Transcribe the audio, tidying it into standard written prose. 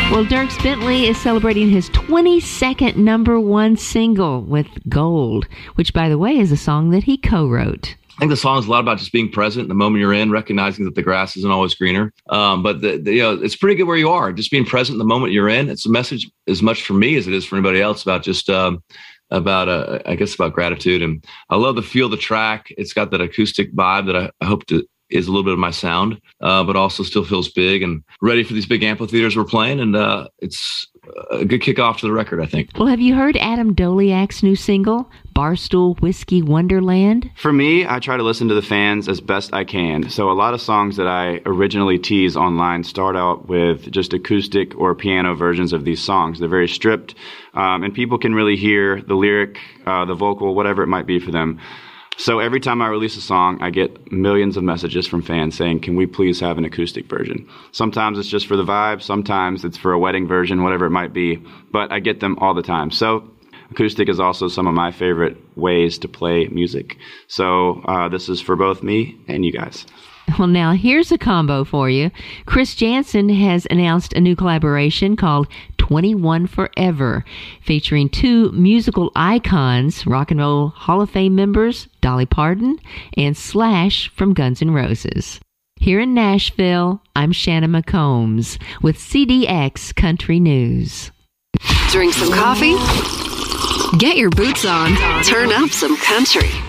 Well, Dierks Bentley is celebrating his 22nd number one single with Gold, which, by the way, is a song that he co-wrote. I think the song is a lot about just being present in the moment you're in, recognizing that the grass isn't always greener. But it's pretty good where you are, just being present in the moment you're in. It's a message as much for me as it is for anybody else about just about gratitude. And I love the feel of the track. It's got that acoustic vibe that I hope is a little bit of my sound, but also still feels big and ready for these big amphitheaters we're playing. And it's a good kickoff to the record, I think. Well, have you heard Adam Doliak's new single, Barstool Whiskey Wonderland? For me, I try to listen to the fans as best I can. So a lot of songs that I originally tease online start out with just acoustic or piano versions of these songs. They're very stripped, and people can really hear the lyric, the vocal, whatever it might be for them. So every time I release a song, I get millions of messages from fans saying, can we please have an acoustic version? Sometimes it's just for the vibe. Sometimes it's for a wedding version, whatever it might be. But I get them all the time. So acoustic is also some of my favorite ways to play music. So this is for both me and you guys. Well, now here's a combo for you. Chris Janson has announced a new collaboration called 21 Forever, featuring two musical icons, Rock and Roll Hall of Fame members Dolly Parton and Slash from Guns N' Roses. Here in Nashville, I'm Shanna McCombs with CDX Country News. Drink some coffee? Get your boots on. Turn up some country.